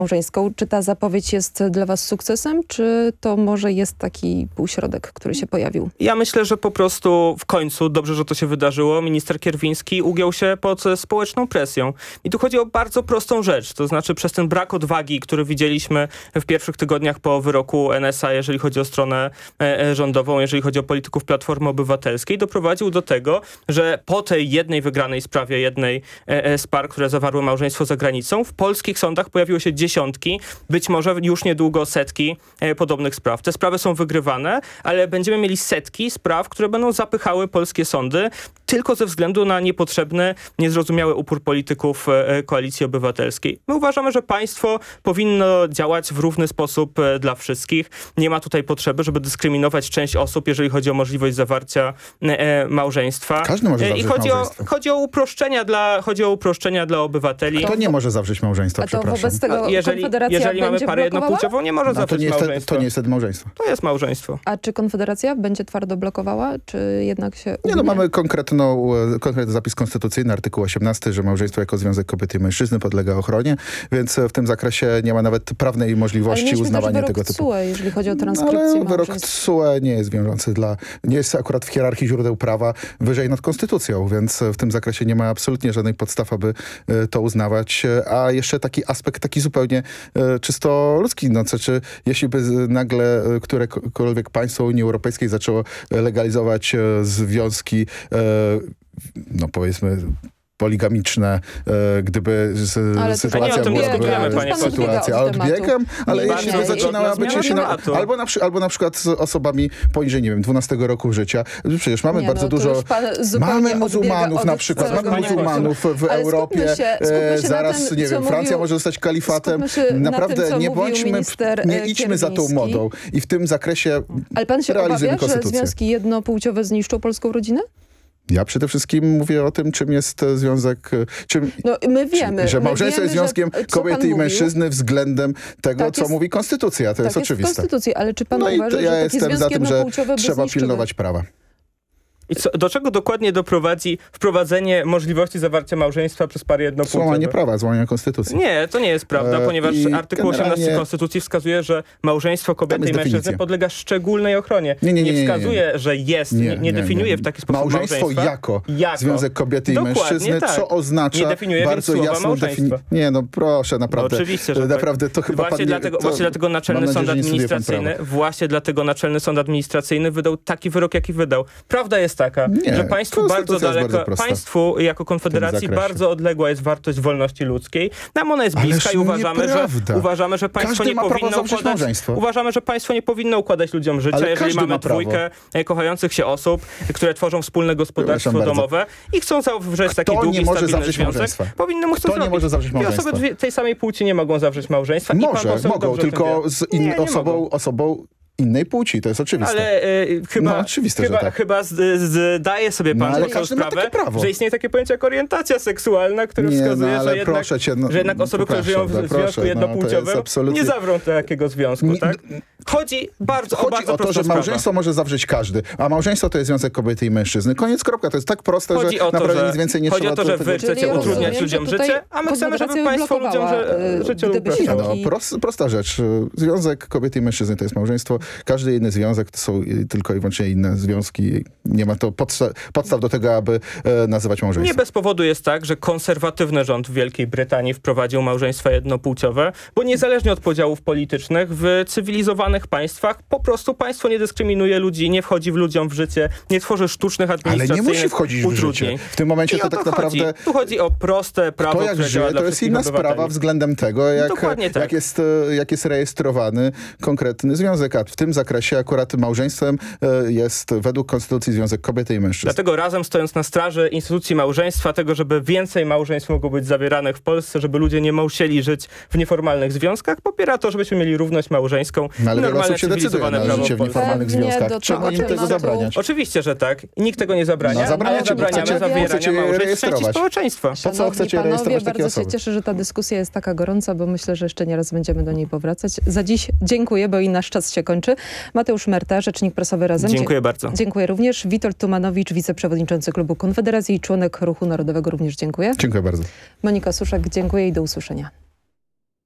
małżeńską. Czy ta zapowiedź jest dla was sukcesem, czy to może jest taki półśrodek, który się pojawił? Ja myślę, że po prostu w końcu, dobrze, że to się wydarzyło, minister Kierwiński ugiął się pod społeczną presją. I tu chodzi o bardzo prostą rzecz, to znaczy przez ten brak odwagi, który widzieliśmy w pierwszych tygodniach po wyroku NSA, jeżeli chodzi o stronę rządową, jeżeli chodzi o polityków Platformy Obywatelskiej, doprowadził do tego, że po tej jednej wygranej sprawie, jednej z par, które zawarły małżeństwo za granicą, w polskich sądach pojawiły się dziesiątki, być może już niedługo setki podobnych spraw. Te sprawy są wygrywane, ale będziemy mieli setki spraw, które będą zapychały polskie sądy tylko ze względu na niepotrzebny, niezrozumiały upór polityków Koalicji Obywatelskiej. My uważamy, że państwo powinno działać w równy sposób dla wszystkich. Nie ma tutaj potrzeby, żeby dyskryminować część osób, jeżeli chodzi o możliwość zawarcia małżeństwa. Każdy może zawrzeć małżeństwo. Chodzi o uproszczenia dla obywateli. Kto nie może zawrzeć małżeństwa, przepraszam? Wobec tego Konfederacja jeżeli mamy będzie parę blokowała? jednopłciową, nie może zawrzeć małżeństwa. To nie jest wtedy małżeństwo. To jest małżeństwo. A czy Konfederacja będzie twardo blokowała, czy jednak się Nie, no mamy konkretny zapis konstytucyjny, artykuł 18, że małżeństwo jako związek kobiety i mężczyzny podlega ochronie, więc w tym zakresie nie ma nawet prawnej możliwości uznawania tego typu. TSUE, jeżeli chodzi o transkrypcję Ale wyrok małżeństw. TSUE nie jest wiążący nie jest akurat w hierarchii źródeł prawa wyżej nad konstytucją, więc w tym zakresie nie ma absolutnie żadnej podstaw, aby to uznawać. A jeszcze taki aspekt, taki zupełnie czysto ludzki, no czy jeśli by nagle którekolwiek państwo Unii Europejskiej zaczęło legalizować związki, no powiedzmy, poligamiczne, gdyby sytuacja była sytuacja odbiegiem, ale jeśli by zaczynała być albo na przykład z osobami poniżej, nie wiem, 12 roku życia. Przecież mamy bardzo dużo... Mamy muzułmanów na przykład, mamy muzułmanów w Europie. Zaraz, nie wiem, Francja może zostać kalifatem. Naprawdę nie idźmy za tą modą. I w tym zakresie ale pan się realizujemy obawia, konstytucję. że związki jednopłciowe zniszczą polską rodzinę? Ja przede wszystkim mówię o tym, czym jest związek, my wiemy, że małżeństwo jest związkiem kobiety i mężczyzny względem tego, co mówi konstytucja. To jest oczywiste. Jest w konstytucji, ale czy pan uważa, że ja taki jestem za tym, że trzeba pilnować prawa. I do czego dokładnie doprowadzi wprowadzenie możliwości zawarcia małżeństwa przez pary jednopłciowe? Złamanie prawa, złamanie konstytucji. Nie, to nie jest prawda, ponieważ artykuł 18 Konstytucji wskazuje, że małżeństwo kobiety i mężczyzny podlega szczególnej ochronie. Nie wskazuje, że jest, nie definiuje w taki sposób małżeństwo jako związek kobiety i mężczyzny, tak. co oznacza bardzo jasną definicję. Nie, no proszę, naprawdę. No, oczywiście, że naprawdę to chyba właśnie dlatego Naczelny Sąd Administracyjny wydał taki wyrok, jaki wydał. Prawda jest taka, że państwu bardzo daleko, państwu jako Konfederacji bardzo odległa jest wartość wolności ludzkiej. Nam ona jest bliska i uważamy, że państwo nie powinno układać ludziom życia, jeżeli mamy dwójkę kochających się osób, które tworzą wspólne gospodarstwo domowe i chcą zawrzeć taki długi, stabilny związek, powinny móc to zrobić. I osoby tej samej płci nie mogą zawrzeć małżeństwa. Mogą, tylko z osobą innej płci, to jest oczywiste. Ale chyba zdaje sobie pan sprawę, że istnieje takie pojęcie jak orientacja seksualna, które wskazuje, że jednak osoby, które żyją w związku jednopłciowym, nie zawrą takiego związku, tak? Chodzi o to, że małżeństwo może zawrzeć każdy, a małżeństwo to jest związek kobiety i mężczyzny. Koniec, kropka. To jest tak proste, że naprawdę nic więcej nie trzeba... Chodzi o to, że wy chcecie utrudniać ludziom życie, a my chcemy, żeby państwo ludziom życie upraszczało. Prosta rzecz. Związek kobiety i mężczyzny to jest małżeństwo. Każdy inny związek to są tylko i wyłącznie inne związki. Nie ma to podstaw do tego, aby nazywać małżeństwem. Nie bez powodu jest tak, że konserwatywny rząd w Wielkiej Brytanii wprowadził małżeństwa jednopłciowe, bo niezależnie od podziałów politycznych w cywilizowanych państwach po prostu państwo nie dyskryminuje ludzi, nie wchodzi w ludziom w życie, nie tworzy sztucznych administracyjnych utrudnień. Ale nie musi wchodzić w życie. W tym momencie to tak naprawdę... Tu chodzi o proste prawo, kto jak które żyje, to jest inna sprawa względem tego, jak jest rejestrowany konkretny związek. A w tym zakresie akurat małżeństwem jest według konstytucji związek kobiety i mężczyzn. Dlatego razem stojąc na straży instytucji małżeństwa, tego, żeby więcej małżeństw mogło być zawieranych w Polsce, żeby ludzie nie musieli żyć w nieformalnych związkach, popiera to, żebyśmy mieli równość małżeńską i normalne, cywilizowane prawo w nieformalnych związkach. Czemu im tego zabraniać? Oczywiście, że tak. Nikt tego nie zabrania, ale zabraniamy zawierania małżeństw w części społeczeństwa. Po co chcecie rejestrować takie osoby? Bardzo się cieszę, że ta dyskusja jest taka gorąca, bo myślę, że jeszcze nie raz będziemy do niej powracać. Za dziś dziękuję, bo i nasz czas się kończy. Mateusz Merta, rzecznik prasowy Razem. Dziękuję bardzo. Dziękuję również. Witold Tumanowicz, wiceprzewodniczący Klubu Konfederacji i członek Ruchu Narodowego również dziękuję. Dziękuję bardzo. Monika Suszek, dziękuję i do usłyszenia.